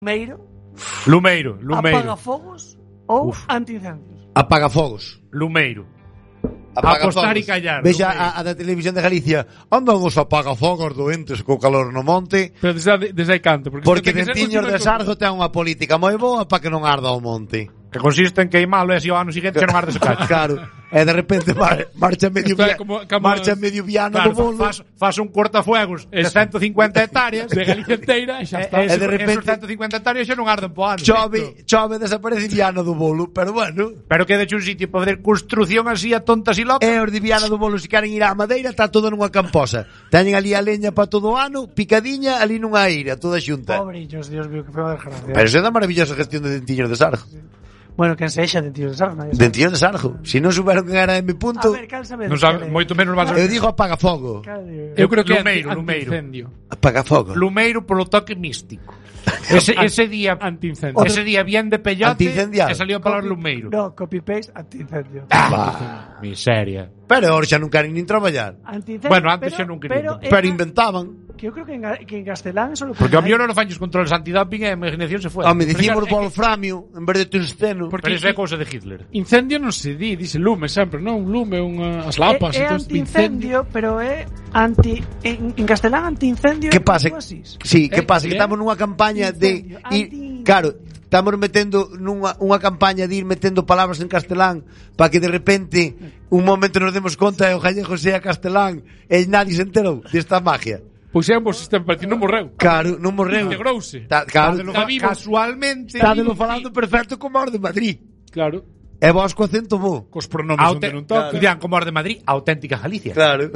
Lumeiro. Apagafogos ou antiincendios. Apagafogos. Lumeiro. Apostar e callar. Vexa a da Televisión de Galicia. Andan os apagafogos doentes co calor no monte. Pero desde aí canto. Porque Dentiños de Sargo ten unha política moi boa para que non arda o monte. Que consiste en queimalo e así o ano seguinte que non arde ese cacho. Claro. E de repente marcha medio viano do bolo. Faz un cortafuegos de 150 hectáreas de Galicia inteira e xa está. E de repente 150 hectáreas xa non arden po ano. Chove, desaparece viano do bolo, pero bueno. Pero queda un sitio para fazer construción así a tontas e locas. E os de viano do bolo, se queren ir á madeira, está todo nunha camposa. Teñen ali a leña para todo o ano, picadiña ali nunha eira, toda xunta. Pobrillos, Dios mío, que feo desgracia. Pero esa é da maravillosa gestión de Dentiños de Sargo. Bueno, quen sexa Dentiños de Sargo. Dentiños de Sargo. Se non souberon que era M. A ver, cal sabe. Non sabe, moito menos vas a... Eu digo apagafogo. Eu creo que Lumeiro. Apagafogo. Lumeiro polo toque místico. Ese día antiincendio. Ese día bien de peyote e salió a palabra Lumeiro. No, copy-paste antiincendio. Miseria. Pero ahora xa non queren nin traballar. Bueno, antes xa non querían. Pero inventaban. Que eu creo que en castelán solo porque o mellor non fan os controles antidoping e a imaginación se foi. Me dicimos wolframio en vez de tungsteno. Pero iso é cousa de Hitler. Incendio non se dice lume sempre, non? Un lume, as lapas. É antiincendio, pero é en castelán antiincendio. Que pasa? Sí, que pasa? Que estamos nunha campaña de... Claro, estamos metendo nunha campaña de ir metendo palabras en castelán para que de repente un momento nos demos conta e o gallego sea castelán e nadie se enterou desta magia. Pois é un bo sistema, para ti non morreu. Claro, non morreu. Integrouse. Claro, casualmente. Está falando perfecto como os de Madrid. Claro. E vos co acento bo. Cos pronomes onde non toca. Dirán como os de Madrid, auténtica Galicia. Claro.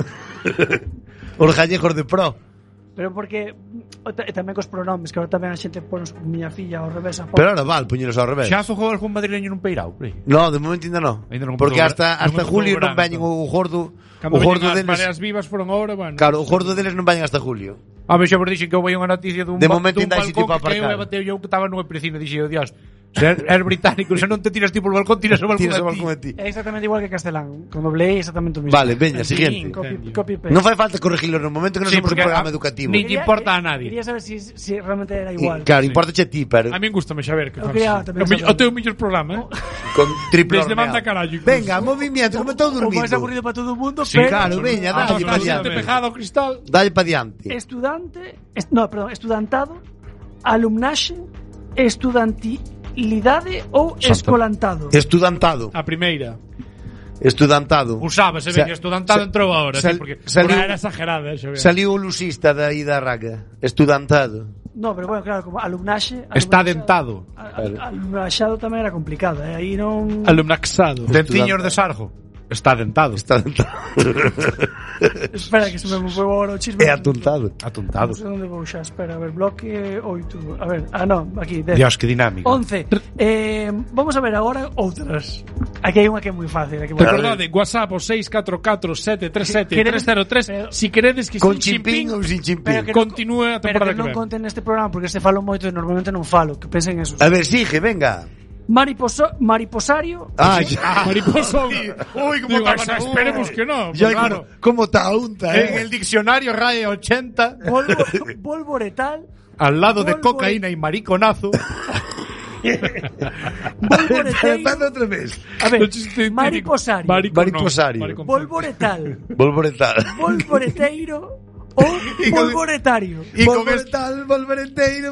Os gallegos de pro. Pero porque tamén cos pronomes, que agora tamén a xente pon miña filla ao revés. Pero ahora val, puñeros ao revés. Xa xogou algún madrileño nun peirao? No, de momento ainda non. Porque hasta julio non veñen o gordo. O gordo deles. As mareas vivas foron agora, bueno. Claro, o gordo deles non veñen hasta julio. A mí xa vos dixen que houve unha noticia dun de momento ainda hai sitio para aparcar. Eu que estaba nunha piscina, dixen, Dios, er británico, se non te tiras ti polo balcón, tiras o balcón a ti. É exactamente igual que castelán. Con doble E exactamente o mismo. Vale, veña, siguiente. Non fai falta corregirlo no momento que non somos un programa educativo. Ni te importa a nadie. Quería saber si realmente era igual. Claro, importa a ti, pero... A mí gustame saber que faz. O teu mellor programa, con triple desde banda carallo. Venga, movimiento, como estou dormindo. O máis aburrido para todo o mundo, pero... Claro, veña, dalle para diante. Pejado ao cristal. Dalle para diante. Estudantado, alumnaxe, estudantilidade ou escolantado. Estudantado. A primeira. Estudantado. Usábase, veña, estudantado entrou agora, porque era exagerada, saliu o lusista da ida raga. Estudantado. No, pero bueno, claro, como alumnaxe... Está dentado. Alumnaxado tamén era complicado, aí non... Alumnaxado. Dentiños de Sargo. Está dentado. Espera, que se me foi agora o chisme. É atuntado. Atuntado. Non sei onde vou xa, espera, a ver, bloque 8. A ver, no, aquí 10. Dios, que dinámico. 11. Vamos a ver agora outras. Aquí hai unha que é moi fácil. Recordade, WhatsApp o 644-737-303. Si queredes que con chimpín ou sin chimpín. Continúe a temporada que non conten neste programa, porque se falo moito e normalmente non falo. Que pensen eso. A ver, sigue, venga. Mariposario. Mariposón. Uy, como está. Esperemos que no. Claro. Como está unta, En el diccionario RAE 80. Volvoretal. Al lado de cocaína y mariconazo. Volvoreteiro. Otra vez. A ver, mariposario. Volvoretal. Volvoreteiro. O volvoretario. Volvoreteiro.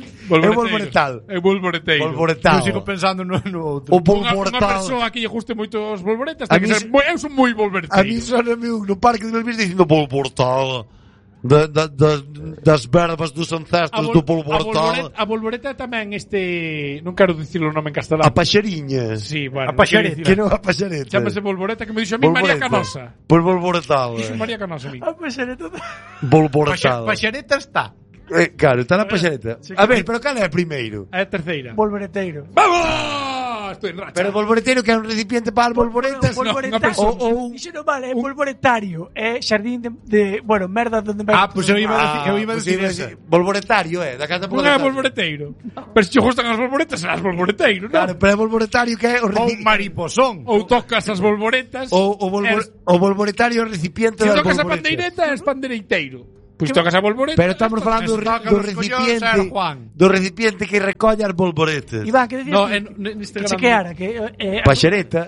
Eu sigo pensando no outro. Unha persoa que lle guste moito os volvoretas. Eu son moi volvoreteiro. A mí soname no parque de Belvis dicindo volvortal. Das verbas dos ancestros do volvortal. A volvoreta tamén non quero dicirlo o nome en castelán. A paxariña. Sí, bueno. A paxareta. Que non a paxareta. Chámase volvoreta, que me dixo a mí María Canosa. Pois volvortal. Dixo María Canosa a mí. A paxareta. Volvortal. Paxareta está. Claro, está na paxareta. A ver, pero cal é a primeiro? A terceira. Volvoreteiro. ¡Vamos! Estoy en racha. Pero volvoreteiro que é un recipiente para as volvoretas. Iso non vale, é volvoretario. É xardín de bueno, merda donde vai. Pois eu iba a decir esa. Volvoretario, da casa non é volvoreteiro. Pero se te gustan as volvoretas, serás volvoreteiro, non? Claro, pero é volvoretario que é o mariposón. Ou tocas as volvoretas. O volvoretario é o recipiente das volvoretas. Se tocas a pandeireta, és pandereiteiro. Pois tocas a bolboreta. Pero estamos falando do recipiente, do recipiente que recolle as bolboretas. Iván, que decías? No, que neste grande. chequeara, que Paxareta.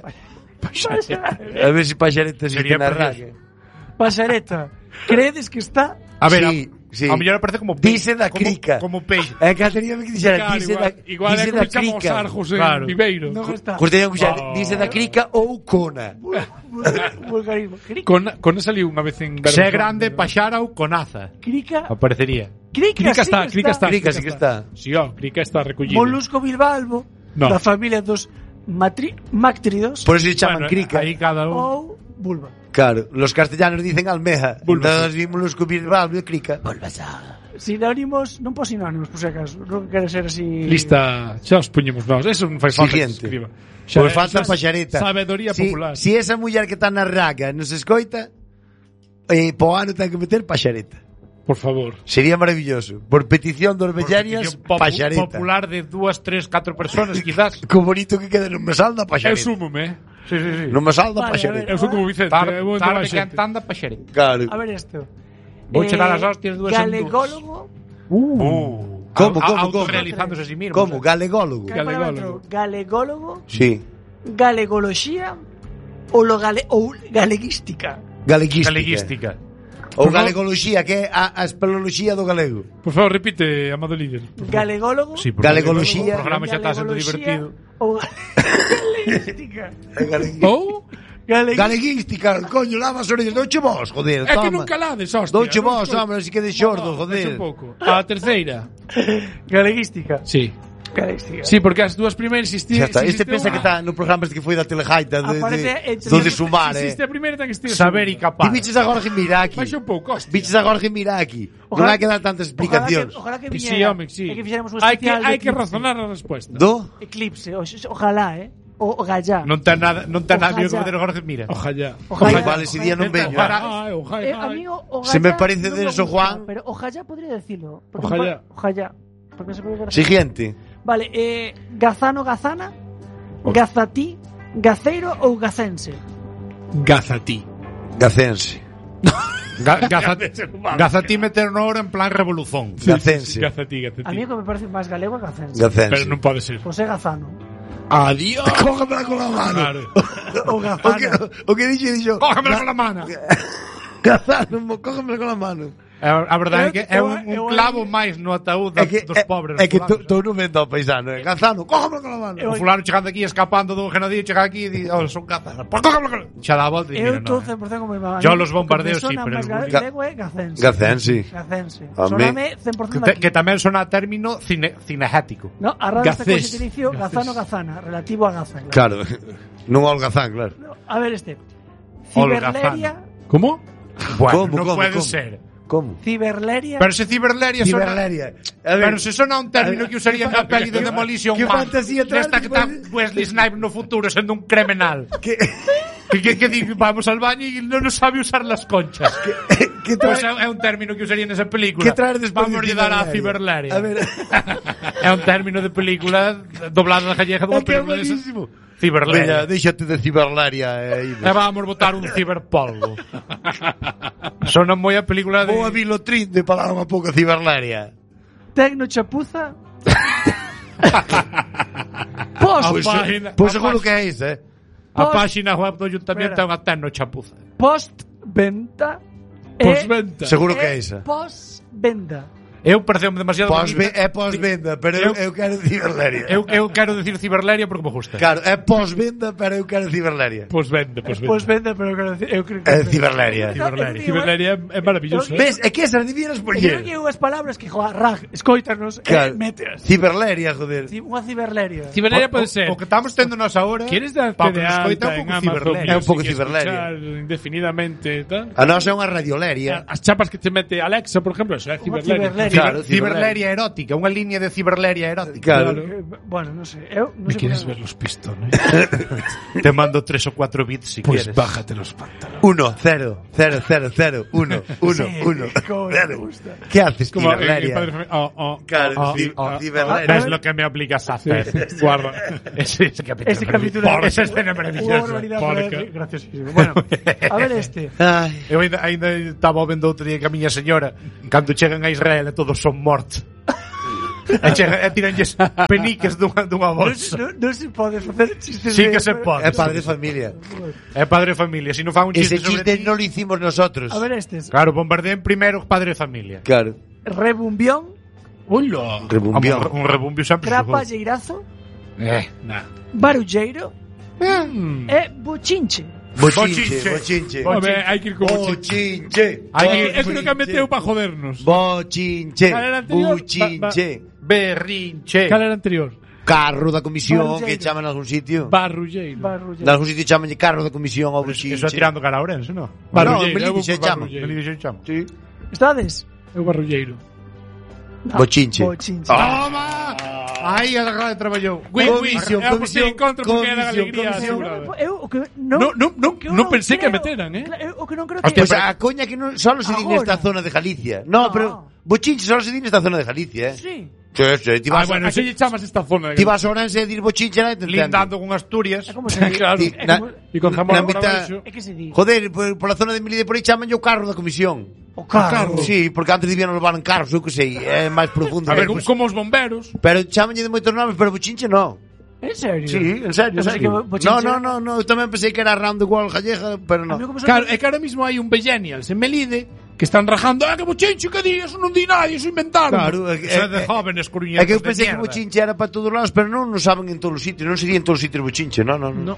A ver se Paxareta Sería existe na perfecto. raga. Paxareta. Credes que está? A ver, Sí. a mellor parece como Dice da crica. Como peixe. É que tería que dixera, Claro, dice da igual é dice como da chamamos crica. Arjos en Claro. Viveiro. Non está. Gostaría que dixera, dice da crica ou cona. Vulgarismo. Con saliu unha vez en Se é grande, paxara ou conaza. Crica. Aparecería. Crica sí está, que crica está. Crica sí que está. Si, crica está recollido. Molusco bilbalbo. No. Da familia dos mactrídeos. Por eso se chaman crica. Aí cada un. Ou vulva. Claro, los castellanos dicen almeja. Bulbasaur. Entonces vimos los Bilbao e crica. Sinónimos, non pos sinónimos, por si acaso. Non quere ser así. Lista, xa os puñemos nós. Eso non fai falta que se Siguiente. escriba. Pois falta Xa- paxareta. Sabedoría popular. Si esa muller que está na raga nos escoita, po ano ten que meter paxareta. Por favor. Sería maravilloso. Por petición dos vellarias, paxareta. Popular de 2, 3, 4 personas, quizás. Co bonito que queda non me salda Eu paxareta. súmome, Sí, sí, sí. Non me salda Vale, paxareta. Eu sou como Vicente. Tarde, eu vou tarde entrar que xente. antanda paxere. Claro. A ver isto. Vou chegar as hostias dúas en dúas. Galególogo. Como? Autorrealizándose a sí mismo. Como? Galególogo. Galególogo. Galególogo. Sí. Galegoloxía. Ou galeguística. Galeguística. Galeguística. Ou galegoloxía, que é a espeleoloxía do galego. Por favor, repite, amado líder. Galególogo. Sí, porque Galegoloxía. O programa xa está sendo divertido. Ou galeguística. Ou Galeguística, coño, lava as orellas. Douche vos, joder, é que toma. nunca lades, hostia. Douche non vos, escoito. hombre, así que de xordo, Deixa joder. un pouco. A terceira. Galeguística. Sí. Galeguística. Sí, porque as dúas primeiras Xa está. Este pensa que está no programa este que foi da Telejaita Aparece entre- do de sumar, Existe a primeira ten que existir. Saber e Ti capaz. biches agora que mira aquí. Baixa un pouco, hostia. Biches agora que mira aquí. Non hai que dar tantas explicacións. Ojalá que Sí, viñera. home, sí. E que fixéramos un Hai que especial de hai que Eclipse. razonar a resposta. Do? Eclipse. Ojalá, O gallá. Non ten nada Ojalá. mío que meter Jorge, mira. Ojalá. Ojalá. Vale, ese día non veño. Ai, ojalá. A mí o Se me gallá parece non me Denso gusta, Juan. Pero ojalá podría decirlo. Porque Ojalá. Ojalá. Porque se puede ver. Siguiente. Vale, Gazano, Gazana, Gazatí, Gaceiro ou Gacense? Gazatí. Gacense. Gazatí meter no hora en plan revolución. Gacense. Gazatí. A mí o que me parece máis galego é Gacense. Gacense. Pero non pode ser. Pois é Gazano. Adiós. Cógemela con la mano. Claro. Ou Gazana. O que dixo. Cógemela con la mano. Gazano, cógemela con la mano. A verdade é que é un Eu- clavo máis no ataúd dos pobres. É que fulanos. tú non me do paisano, Gazano, cógemela con la mano. O fulano chegando aquí escapando dun genocidio, chega aquí e di, oh, son cazas. Pues cógemela con la mano. Xa dá a volta e Eu mira, estou no. 100% como Iván. Yo los bombardeos, O que me sí, sona pero máis el- galego é Gacense. Gacense. Gacense. A mí- Soname 100% Que, aquí. que tamén sona término cinegético. No, a radio este Gacés. coxetinicio Gazano, Gazana, relativo a Gaza. Claro, non o Algazán, claro. A ver este. Holgazano. Ciberleria. Como? Bueno, ¿Cómo, no cómo, puede cómo? ser. Como? Ciberleria. Pero se ciberleria sona... Ciberleria. A ver, Pero se sona un término que usaría na peli de Demolition que Man. fantasía traes, Desta que está pues. Wesley Snipes no futuro sendo un criminal. que Que di, vamos al baño y no sabe usar las conchas. que Pues trae é un término que usaría nesa película. que traes despois Vamos de lle dar a ciberleria? ciberleria. A ver, É un término de película doblado na gallega dunha é que é película desa. buenísimo. Ciberleria. Veña, déxate de ciberleria aí. E vamos botar un ciberpolvo. Sona moi a película de... Ou a Vilotrín de para dar unha pouca ciberleria. Tecno chapuza. Post. Pois página- pois a seguro página- que é esa, A Post- páxina web do Ayuntamiento é Espera. unha terno chapuza. Post-venta. Posventa. Seguro que é esa. Post-venda. Eu pareceu demasiado bonita. É pós-venda, pero eu quero ciberleria. Eu quero decir ciberleria porque me gusta. Claro, é pós-venda, pero eu quero ciberleria. Posventa. Post-venda, pero eu creo que... É ciberleria. Ciberleria. Ciberlería é maravilloso. Eu- Ves, é que esas debieras Eu creo poñer. que hai unhas palabras que, joa, rag, escoítanos, Claro. meteas. Ciberleria, joder. Unha ciberleria. Ciberlería pode ser. O que estamos tendo nós agora... ¿Quieres darte pa de que nos coita alta un en pouco Amazon? ciberleria. É un pouco Music, ciberleria. escuchar indefinidamente e tal? A nosa é unha radioleria. As chapas que te mete Alexa, por exemplo, eso é ciberleria. Ciberleria. Claro, ciberleria erótica, unha liña de ciberleria erótica. Claro. Bueno, non sei. Eu non ¿Me sei quieres por ver los pistones? Te mando 3 o 4 bits si Pues quieres. bájate los pantalones. 1, 0, 0, 0, 0, 1, 1, 1. Cómo me gusta. ¿Qué haces, Como en ciberleria? Padre Familia. Claro, ciberleria. Es lo que me obligas a hacer. Guarda. Ese capítulo. Esa escena Unha maravillosa. barbaridade, Porca. pero é graciosísimo. Bueno, a ver este. Ai, Eu ainda estaba vendo outro día que a miña señora, cando chegan a Israel e todos son mortos. E tiranlles peniques dunha bolsa. Non se pode facer chistes Sí de... que se pode. é padre de familia. É padre de familia. Si non fan un Ese chiste sobre chiste ti... no lo hicimos nosotros. A ver estes. Claro, bombardeen primero padre de familia. Claro. Rebumbión, Hola. Rebumbión. Un rebumbio sempre xogou. trapalleirazo, Nah. barulleiro e bochinche. Bochinche. Hombre, hay que ir con Bochinche. Es lo que meteu para jodernos. Bochinche. ¿Cuál era el anterior? Bochinche. Berrinche. ¿Cuál era el anterior? Carro da comisión Barulleiro. que chaman en algún sitio. Barrulleiro. En algún sitio chaman carro da comisión ou bochinche. Eso é tirando cara a Ourense, non? No, Barrulleiro. Melide se chama. Barrulleiro. Melide se chama. Sí. Estades? Eu barrulleiro. Bochinche. Bochinche. Toma! Aí a grade traballou. Comisión, Comisión, en contra porque era alegría comisión. asegurada. Eu o que No pensé que meteran, O que non creo Pues que a coña que non solo se di Agora. nesta zona de Galicia. No, No. pero bochinche solo se di nesta zona de Galicia, Sí. Sí, ti vas, Bueno, ¿qué le llamas esta zona? ti vas a Orense e dir bochinche na te entendo. Lindando con Asturias. É como se di. Claro. Ti- na- Y con Zamora na mitad- por abaixo. É que se di. Joder, por la zona de Melide por aí chaman o carro da comisión. O carro. Sí, porque antes debían levar en carros, eu que sei, é máis profundo. A ver, Pues- como os bomberos. pero chamanlle de moitos nomes, pero bochinche no. En serio? Sí, en serio, en Pensei serio. que bochinche- No, eu tamén pensei que era round the wall gallega, pero A no. mí o que me Claro, sorprende- é que ahora mismo hai un Bellenials en Melide que están rajando, que bochinche, que di, eso non di nadie, eso inventaron. Claro, Eso é de jóvenes coruñeses. é que eu de pensei que mierda. bochinche era para todos lados, pero non saben en todos os sitios, non sería en todos os sitios bochinche, no. No.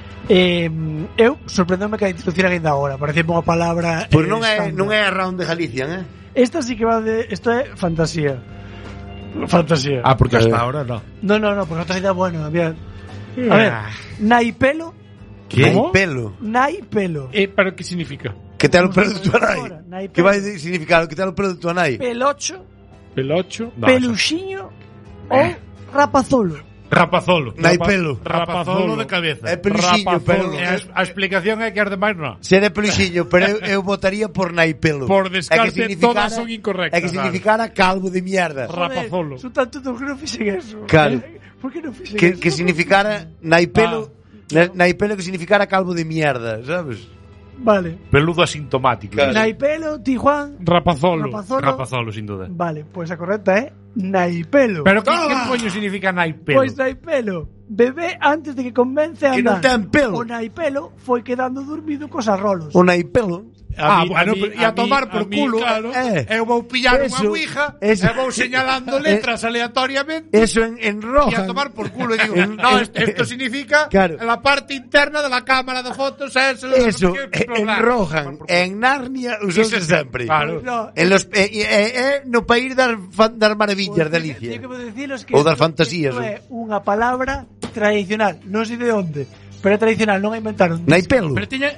Eu sorprendome que a introducir ainda agora. Parecía unha palabra Pois non é estándar. non é round de Galicia, Esta sí que va de... Esto é fantasía. Fantasía. Ah, porque hasta ahora no. No, porque otra idea bueno. Había... A ver, naipelo, Que ¿Cómo? pelo. naipelo. ¿Pero qué significa? Que te o Non pelo sei de tua agora, nai. naipelo. Que vai significar que te o pelo de tua nai. Pelocho, Pelocho. peluxiño ou rapazolo. Rapazolo. Naipelo. Rapazolo de cabeza. É peluxiño, pero E a explicación é que as demais non. ser é peluxiño, pero eu votaría por naipelo. Por descarte, É que significara- todas son incorrectas. É que significara calvo de mierda. Rapazolo. Son tanto que non fixen eso. Claro. Por que non fixen Que, eso? que significara naipelo, naipelo que significara calvo de mierda, sabes? Vale. Peludo asintomático. Claro. Naipelo, Tijuan, Rapazolo. rapazolo. Rapazolo, sin duda. Vale, pues a correcta é naipelo. Pero que coño significa naipelo? Pois naipelo, bebé antes de que convence a Que non andar. ten pelo. O naipelo foi quedando dormido cos arrolos. O naipelo. Bueno, e a tomar por culo. claro. Eu vou pillar unha Eso, ouija eso. e vou señalando letras aleatoriamente Eso en e a roja. tomar por culo. E digo, no, esto significa Claro. la parte interna de la cámara de fotos. Eso, en Rohan, en Narnia, usouse sempre. Claro. No, En los, no país das maravillas de Alicia. Teño que deciros que Ou das isto fantasías. é unha palabra tradicional, non sei de onde, pero é tradicional, non a inventaron. Naipelo. Pero teña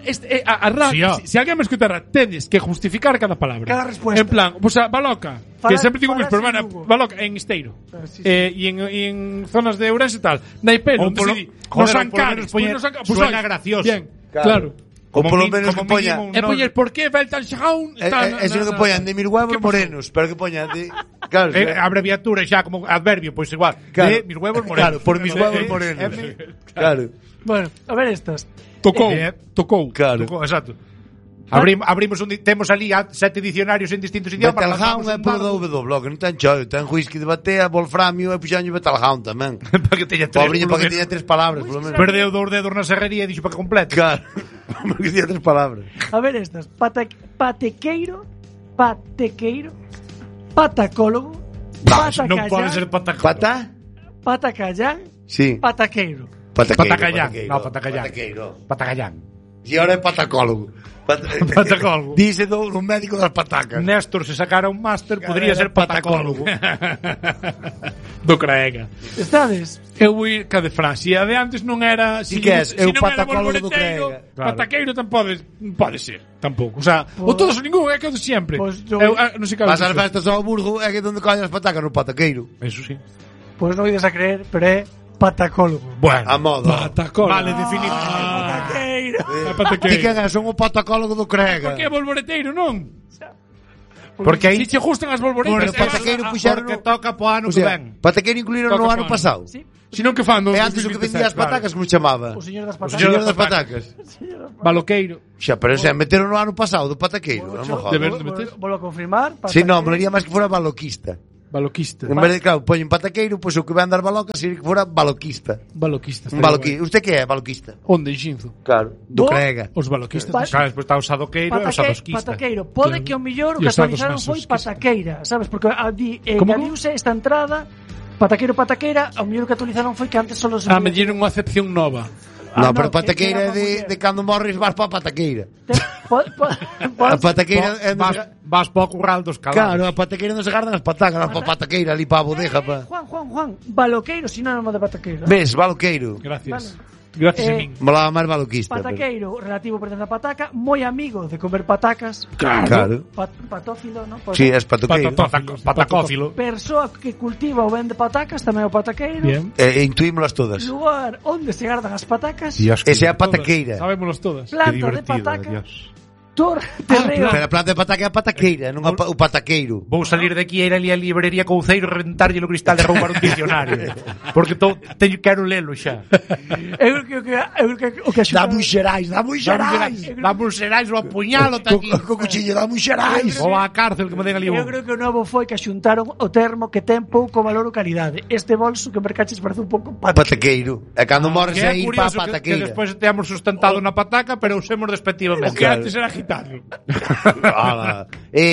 Sí, ó. si alguén me escutara, tedes que justificar cada palabra. Cada respuesta. En plan, pues a Baloca, Fala- que sempre digo mis, falas pero en bueno, Lugo. Baloca en Esteiro. Ah, sí, sí. Y en zonas de Ourense e tal. Naipelo, Ou polo- nos joder, Ancares, por lo menos suena gracioso. Bien, Claro. claro. Ou polo menos que poña mínimo E poñer, por que falta el xajón? eso que poñan de mil huevos morenos, pero que poñan de claro, abreviatura xa como adverbio, pois igual. claro, De mis huevos morenos. Claro, por mis huevos morenos. Claro. Bueno, a ver estas. Tocou, Tocou. Claro. Exacto. Abrimos temos ali 7 dicionarios en distintos idiomas. Betelhound é polo do W, non ten chollo, ten whisky de batea, wolframio e puxaño Betelhound tamén. para que teña tres. Pobriño para que teña 3 palabras, polo menos. Perdeu 2 dedos na serrería e dixo para que complete. Claro. Porque teña 3 palabras. A ver estas. Patequeiro, patacólogo, Non pode ser patacón. Pata? patacallán, Sí. pataqueiro. Patacallán. No, Patacallán. Patacallán. E ahora é patacólogo. Patacólogo. Dice do médico das patacas. Néstor, se sacara un máster, podría ser patacólogo. Do Craega. Estades? Eu vou ir ca de Francia. E a de antes non era... Si que és, se eu non era patacólogo do bolboreteiro, Craega. Claro. Pataqueiro pode ser, tampouco. O sea, o todos ou ningún é que o de sempre. Pois Non sei cal. Vas ás festas ao Burgo é que donde coñen as patacas no pataqueiro. Eso sí. Pois non ides a creer, pero é patacólogo. Bueno, A moda. Patacólogo. vale, definitivamente. Pataqueiro. Ti quen é? Son o patacólogo do Crega. Por que bolboreteiro, non? Porque aí Si che gustan as bolboretas, Pero Pataqueiro puxaron porque toca po ano O que sea, ven. Pataqueiro incluíron no Toca ano pan. pasado. Sí, Si non que fan E antes o que vendía as patacas, como chamaba? o señor das O patacas. señor das patacas. Baloqueiro. Xa, pero xa, meteron no ano pasado do pataqueiro. Non me De ver- jodas. Volvo a confirmar. Si, non, molaría máis que fora baloquista. Baloquista. En vez de, claro, poñen pataqueiro, pois o que vai andar balocas sería que fora baloquista. Baloquista. Un baloquista. Usted que é baloquista? Onde, Xinzo? Claro. Do Bo- Crega. Os baloquistas. Pa- Claro, despois está o sadoqueiro e o sadosquista. Pataqueiro. Pode Claro. que o mellor o E que os sados actualizaron foi masoquistas. pataqueira, sabes? Porque Como? engadiuse esta entrada pataqueira, o mellor que actualizaron foi que antes solo se Me dieron unha acepción nova. No, no, pero que pataqueira era é pa de cando morres vas pa pataqueira. A A pataqueira é Vas po curral dos cabalos. Claro, a pataqueira non se gardan as patacas, vas pa pataqueira ali pa a bodeja pa. Juan, baloqueiro, sinónimo de pataqueiro. Ves, baloqueiro. Gracias. Gracias a min. Molaba máis baloquista. pero- Pataqueiro, relativo pertence a pataca, moi amigo de comer patacas. Claro. Patófilo, ¿no? Sí, es patoqueiro. Patacófilo. Persoa que cultiva ou vende patacas, tamén é o pataqueiro. Bien. Intuímolas todas. Lugar onde se gardan as patacas. Dios, que Esa é a pataqueira. Sabémonos todas. Planta de divertido, pataca. Dios. Terreo. Pero a planta de pataca é a pataqueira, non o pataqueiro. Vou salir de aquí e ir ali a librería Couceiro e reventarlle o cristal de roubar un diccionario. Porque quero lelo xa. Eu creo que o que axuda. Damos xerais. Vamos xerais o apuñalo ta aquí. Co cuchillo, damos xerais. Ou á cárcel que me den ali Eu un. creo que o novo foi que axuntaron o termo que ten pouco valor ou calidade. Este bolso que mercaches parece un pouco Pataqueiro. E cando morres Que é é ir pa curioso que pataqueira. despois teamos sustentado na pataca, pero usemos despectivamente. O que antes era gitano. Ala.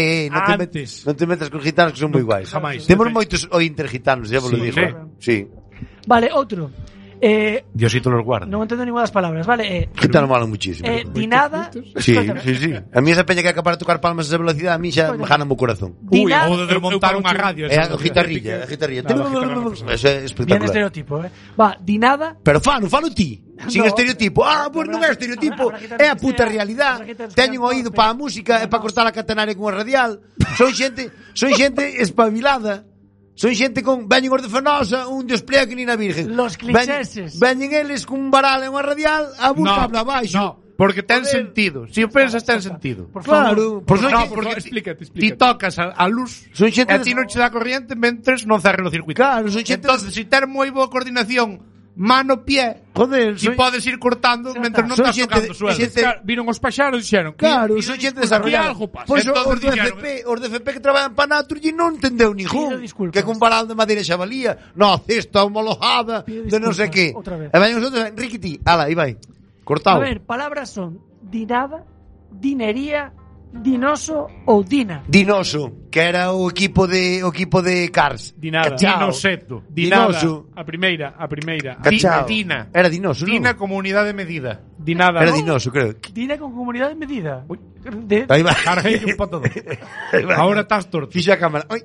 Antes. Non te metas con gitanos que son moi guais. Jamais. Temos moitos intergitanos, xa vos lo Sí, digo. Sí. Vale, outro. Diosito los guarda. Non entendo ninguna das palabras, vale? Gitano malo muchísimo. Dinada. Sí. A mí esa peña que é capaz de tocar palmas a esa velocidade, a mí xa me jana o corazón. Dinada. Ou de desmontar unha radio. É a guitarrilla, a guitarrilla. Eso é Bien espectacular. estereotipo, Va, dinada. Pero falo ti. Sin No. estereotipo. Pois non é estereotipo, é a puta realidade. Teñen oído para a música e para cortar a catenaria con a radial. Son xente espabilada. Son xente con veñen os de Fenosa, un Dios plea que ni na Virgen. Los clicheses. Veñen eles con un varal e unha radial a buscar abaixo. No, porque ten sentido. Si o pensas, ten sentido. Por favor. Claro, por No, son porque explícate. ti tocas a luz Son xente e a ti non che dá corriente mentres non cerren o circuito. Claro, son xente- Entonces, si ter moi boa coordinación mano-pie, Joder, si podes ir cortando mentre non Son estás xente tocando de- suelo. xente- Viron os paxaros e dixeron. Claro, "Mira, son xente aquí desarrollada. algo pasa." Pois Entonces os do dixeron- FP que traballan para Naturgy non entendeu ningún. Pido disculpas. Que con varal de madeira xa valía. No, cesta homologada, Pido de non sei disculpas, que. outra vez. E ven os outros, Enrique ti, ala, aí vai. Cortado. A ver, palabras son dinada, dinería, dinoso ou dina. Dinoso, que era o equipo de Cars. Dinada. Cachao. Dinoseto. Dinada. Dinoso. A primeira. Cachao. Dina. Era Dinoso, non? Dina como unidade de medida. Dinada. Era Dinoso, creo. Dina con comunidade medida. Aí vai. Carguei un pato. Ahora estás torto. Fixo a cámara. Oi.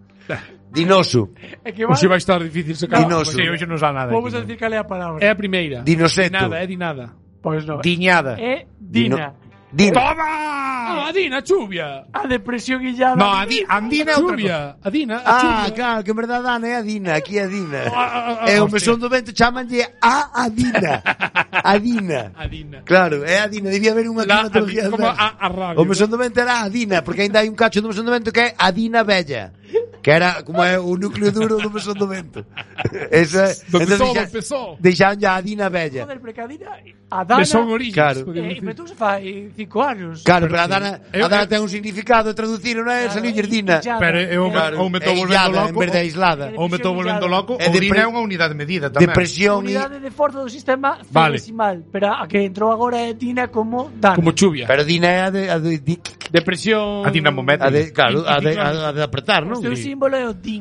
Dinoso. É que Hoxe vai estar difícil sacar. Dinoso. Sí, hoxe non sa nada. Vamos a aquí, decir cal é a palabra. É a primeira. Dinoseto. Dinada. Pois non. Diñada. É dina. Dino. Ah, Dina, chuvia. A depresión guillada. No, Andina é outra cosa. Chuvia. A Dina, a Ah, chuvia. claro, que en verdade Ana é a Dina, aquí é a Dina. Ah, E o hostia. mesón do vento chamanlle a Dina. A Dina. A Dina. Claro, é a Dina, debía haber unha climatología. Como a radio. O mesón do vento era a Dina, porque ainda hai un cacho do mesón do vento que é a Dina Bella, que era como é o núcleo duro do mesón do vento. Esa, Donde todo empezó. deixaron ya a Dina Bella. Joder, porque a dina, a dana... Mesón Orillas. Claro. podemos decir. Pero tú se fai 5 anos. Claro, pero a Dana ten un significado, traducir non é saliu Dina. Pero eu Claro, ou me estou é volvendo illada, loco. en vez de aislada. Ou me estou volvendo loco. É Ou depre- Dina é unha unidade de medida tamén. Depresión e... Unidade de forza do sistema Vale. decimal. Pero a que entrou agora é dina como dana. Como chuvia. Pero Dina é a de Depresión. A dinamométrica. claro, a de apretar, non? O seu símbolo é o din.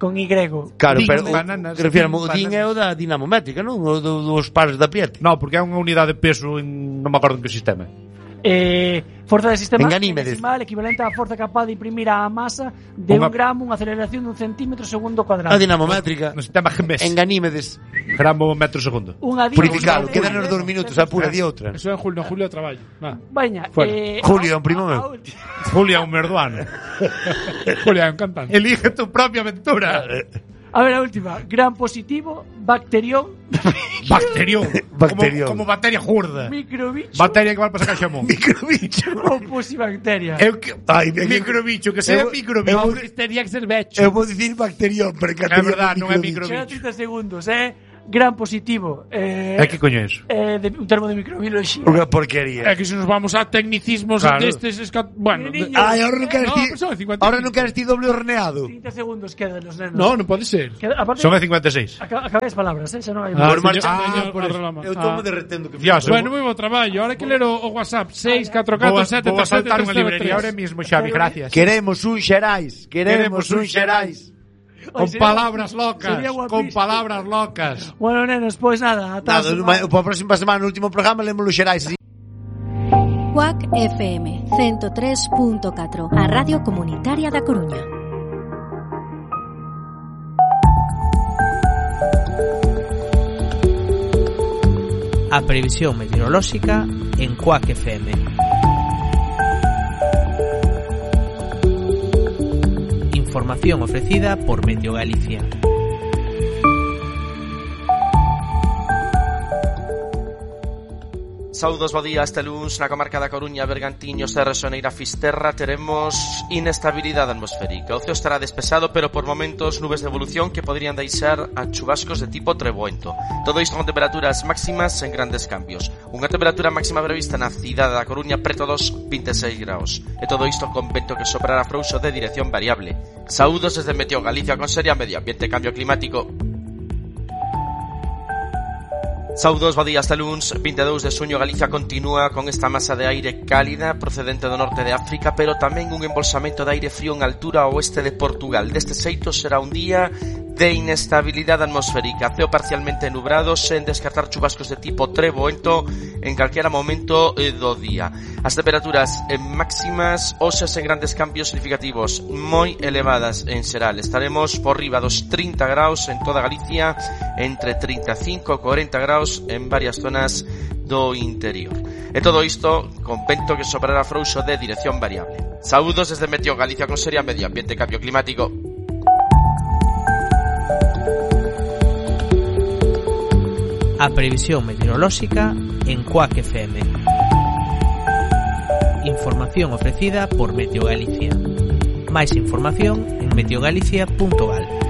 con Y. Claro, Din pero bananas, que refiéramos, o din din é o da dinamométrica, non? O dos pares da Piete. No, porque é unha unidade de peso non me acordo en que sistema. Forza de sistema En Ganímedes. decimal equivalente á forza capaz de imprimir á masa de Unha- 1 gramo unha aceleración dun centímetro segundo A cuadrado. dinamométrica. No sistema GMS. En Ganímedes. Gramo metro segundo. Unha Purificalo, día- quedan os 2 minutos, apura di outra. Eso é en julio traballo. Veña, Fuera. Julio, un primo meu. Julia, un merduano. Julia, un cantante. Elige tu propia aventura. A ver, a última. Gran positivo, bacterión, Bacterión. Bacterión. Como bacteria jurda. microbicho Bacteria que vai para sacar xamón. Microbicho. ou posibacteria. Eu que... Ai, Microbicho, que sea microbicho. Tería que ser becho. Eu vou dicir bacterión, pero que É verdad, non é Quedan microbicho. 30 segundos, Gran positivo. É que coño é eso? Un termo de microbiología. Unha porquería. É que se nos vamos a tecnicismos Claro. destes... Bueno, Niño. Ai, ahora non queres No, ti. pero son 50. Ahora non queres ti doble horneado. 30 segundos quedan los nenos. no non pode ser. Aparte, Son a 56. acabé as palabras, xa non hai Por máis. marcha- señor, por eso. Arrelama. Eu tomo derretendo que Dios, Bueno, moi bo traballo. Ahora que ler o WhatsApp 644 Vou a saltar unha librería ahora mismo, Xavi, gracias. Queremos un Xerais, queremos un Xerais. Con Sería- palabras locas, sería con guapísimo. palabras locas. Bueno, nenos, pois nada, ata Nada, para a próxima semana, no último programa, lemos os Xerais. Cuac FM 103.4, a Radio Comunitaria da Coruña. A previsión meteorolóxica en Cuac FM. Información ofrecida por Meteo Galicia. Saúdos, bo día. Este luns na comarca da Coruña, Bergantiños e Resoneira Fisterra teremos inestabilidade atmosférica. O ceo estará despexado, pero por momentos nubes de evolución que poderían deixar a chubascos de tipo treboento. Todo isto con temperaturas máximas sen grandes cambios. Unha temperatura máxima prevista na cidade da Coruña preto dos 26 graus. E todo isto con vento que soprará frouxo de dirección variable. Saúdos desde Meteo Galicia con Seria Medio Ambiente e Cambio Climático. Saúdos, bo día. Este luns 22 de xuño Galicia continúa con esta masa de aire cálida procedente do norte de África, pero tamén un embolsamento de aire frío en altura ao oeste de Portugal. Deste xeito será un día de inestabilidade atmosférica, ceo parcialmente nubrado, sen descartar chubascos de tipo treboento en calquera momento do día. As temperaturas máximas hoxe sen grandes cambios significativos, moi elevadas en xeral. Estaremos por riba dos 30 graus en toda Galicia, entre 35 e 40 graus en varias zonas do interior. E todo isto con vento que soprará frouxo de dirección variable. Saúdos desde Meteo Galicia con Seria Medio Ambiente e Cambio Climático. A previsión meteorolóxica en Cuac FM. Información ofrecida por Meteo Galicia. Máis información en meteogalicia.gal.